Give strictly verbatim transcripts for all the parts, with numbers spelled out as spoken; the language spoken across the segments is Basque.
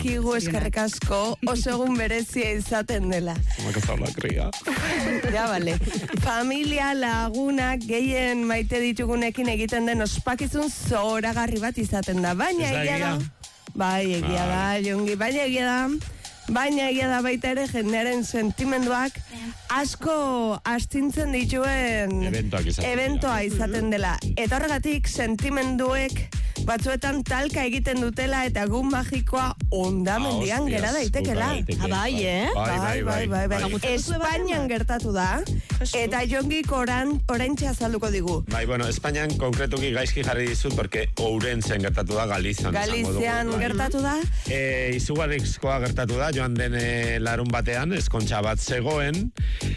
badakigu eskerrik asko oso egun berezia izaten dela. Ja, bale. Familia, lagunak, gehien maite ditugunekin egiten den ospakizun zoragarri bat izaten da. Baina egia da. Bai, egia da, Jongi, baina egia da. Baina egia da baita ere jendearen sentimenduak asko astintzen dituen eventoa izaten dela. Eta horregatik sentimenduek batzuetan talka egiten dutela eta egun magikoa ondamendian gera daitekela. Bai, eh? Bai, bai, bai, bai. Espainian gertatu da eta Jongik oraintxe azalduko digu. Bai, bueno, Espainian konkretuki gaizki jarri dizut porque Ourentzen gertatu da, Galizan. Galizian gertatu da. Eh, izugarrizkoa gertatu da, joan den larun batean, eskontxa bat zegoen,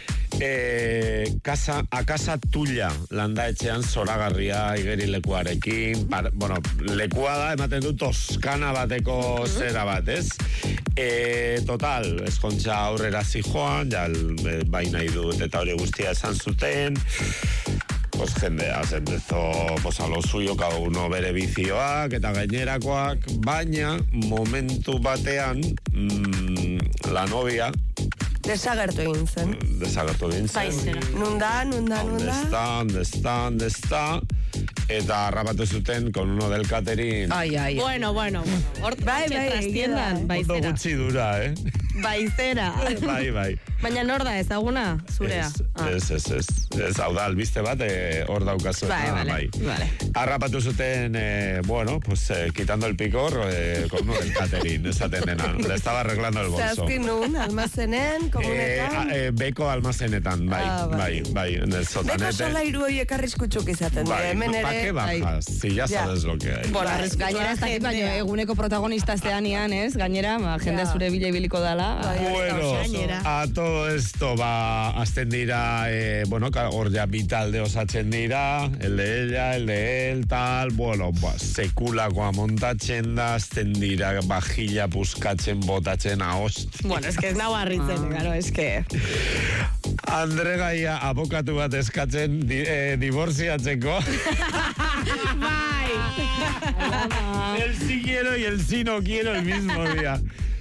e, casa, akasa tulla landaetxean zoragarria igerilekuarekin, par, bueno, lekua da, ematen du Toskana bateko zera bat, ez? E, total, eskontxa aurrera zijoan, ja, bai nahi dut, eta hori guztia esan zuten, pues jendea, se empezó pues a lo suyo, cada uno bere bizioak eta gainerakoak, baina momentu batean mmm, la novia desagertu egin zen. Desagertu egin zen. Nunda, nunda, nunda. ¿Dónde está? ¿Dónde está? Eta harrapatu zuten con uno del catering. Ai, ai. Bueno, bueno. Hort, bai, bai, trastiendan, baizera. Ondo gutxi dura, eh? Baizera. Bai, bai. Baina nor da, ezaguna, zurea? Ez, ez, ez. Ez, hau da, albiste bat, hor eh, daukazu. Bai, ah, vale, vale. Harrapatu zuten, eh, bueno, pues eh, quitando el picor eh, con uno del catering, esaten dena. Le estaba arreglando el bolso. Zazkin nun, almazenen, komunetan? Eh, eh, beko almazenetan, bai, ah, bai, bai, en el sotanete. Beko sola iru horiek arriskutsuk izaten. Bai, hemen ere. ¿pa qué bajas? Si ya sabes lo que hay. Bueno, gainera ez dakit baino, eguneko protagonista zeanian, ez? Gainera, ba, jende zure bila ibiliko dala. Bueno, a todo esto va azten dira, eh, bueno, hor ja bi talde osatzen dira, el de ella, el de él, tal, bueno, ba, sekulakoa montatzen da, azten dira, bajilla puskatzen, botatzen, ahost. Bueno, es que ez nago harritzen, claro, es que... Andre Gaia abokatu bat eskatzen di, eh, divorciatzeko. Bai! El sí quiero y el sí no quiero el mismo día.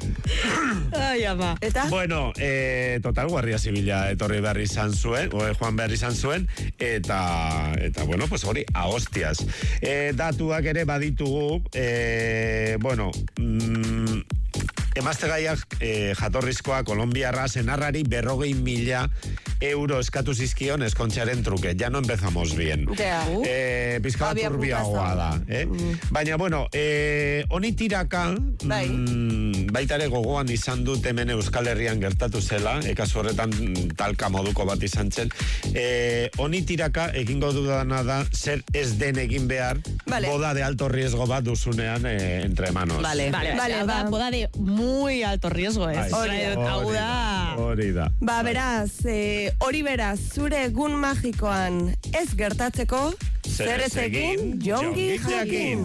Ai, ama. Eta? Bueno, eh, total, Guardia Zibila etorri behar izan zuen, o, joan behar izan zuen, eta, eta bueno, pues hori, a hostias. Eh, datuak ere baditugu, eh, bueno, mm, emazte gaiak eh, jatorrizkoa Kolombiarra senarrari berrogei mila euro eskatu zizkion eskontxaren truke. Ya no empezamos bien. Uh. Eh, Pizkala turbiagoa da. Eh? Mm. Baina, bueno, eh, honi tiraka, bai. mm, baita ere gogoan izan dut hemen Euskal Herrian gertatu zela, ekazu horretan talka moduko bat izan zen. Eh, honi tiraka egingo dudana da zer ez den egin behar, vale. Boda de alto riesgo bat duzunean eh, entre manos. Vale, vale, vale, vale, ba, boda de muy alto riesgo, ez? Hori da, hori da. Ba, beraz, eh, hori beraz, zure egun magikoan ez gertatzeko, zer ez egin, Jongi jakin.